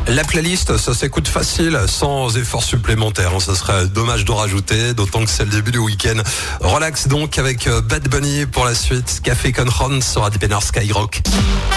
La playlist, ça s'écoute facile, sans effort supplémentaire. Ça serait dommage de rajouter, d'autant que c'est le début du week-end. Relax donc avec Bad Bunny pour la suite. Café Conron sur Radio Skyrock.